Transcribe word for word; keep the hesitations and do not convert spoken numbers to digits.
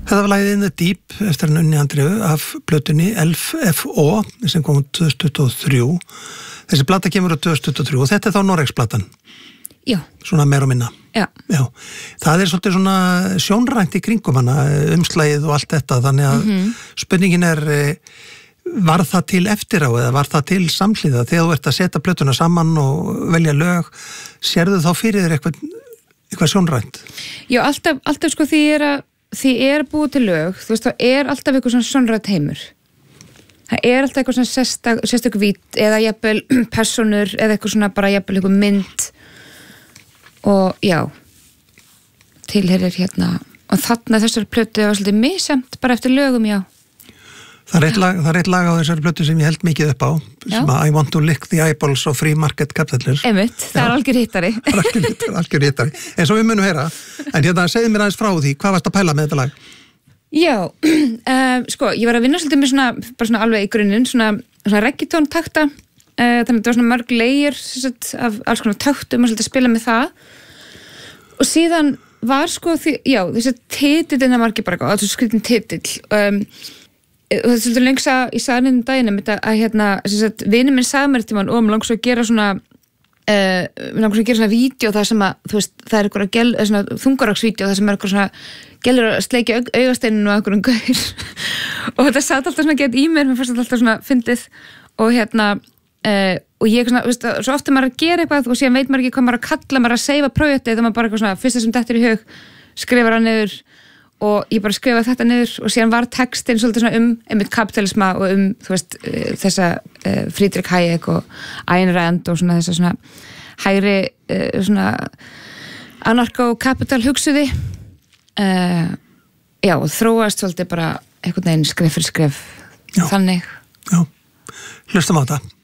Þetta var lagið In the Deep eftir Unni Andreu af plötunni Elf F O sem kom tvö þúsund tuttugu og þrjú. Þessi plata kemur á tvö þúsund tuttugu og þrjú og þetta er þá Noregsplatan. Já. Svona meir og minna. Já. Já. Það er svolítið svona sjónrænt í kringum hana, umslagið og allt þetta, þannig að mm-hmm. spurningin er, var það til eftir á eða var það til samhliða? Þegar þú ert að setja plötuna saman og velja lög, sérðu þá fyrir þér eitthvað, eitthvað sjónrænt? Já, alltaf, alltaf sko því er að því er búið til lög, þú veist, þá er alltaf eitthvað svona sjónrænt heimur. Það er alltaf eitthvað svona sérstak, sérstak vít eða jafnvel personur eða eitthvað svona bara jafnvel eitthvað mynd og já tilherir hérna og þarna þessari plötu var svolítið misjæmt bara eftir lögum, já. Það er eitt lag, það er eitt lag á þessari plötu sem ég held mikið upp á, já. Sem að I want to lick the eyeballs of free market capitalist. Einmitt, það er algjör hittari. algjör hittari, algjör hittari. En svo við munum heyra, en hérna segðu mér aðeins frá því, hvað varst að pæla með þetta lag? Já, uh, sko, ég var að vinna svolítið með svona, bara svona alveg í grunninn, svona, svona reggaeton takta, uh, þannig að þetta var svona mörg leir sagt, af alls konar taktum og svolítið að spila með það. Og síðan var sko því, já, þessi titillin að margir bara, þessi skritin titill, um, og þetta er svolítið lengsa í saðinum daginn að, að hérna, vinur minn sagði mér tímann og mér langs að gera svona uh, mér langs að gera svona vídeo það sem að, þú veist, það er eitthvað gel, svona þungaraksvídeó það sem er eitthvað svona gelur að sleikja aug, augasteininu og eitthvað gaur og þetta satt alltaf svona gett í mér mér fannst alltaf svona fyndið og hérna uh, og ég svona, þú veist, svo ofta maður að gera eitthvað og síðan veit maður ekki hvað maður að kalla maður að seifa projektið þegar maður bara eitthvað svona, fyrsta sem dettur í hug skrifar hann niður og ég bara skrifaði þetta niður og síðan var textin svolítið svona um einmitt kapitalisma og um, þú veist, uh, þessa uh, Friedrich Hayek og Ayn Rand og svona þessa svona hægri uh, svona anarko-kapital hugsuði uh, já, og þróast svolítið bara einhvern veginn skref fyrir skref já. Þannig. Já, hlustum á þetta.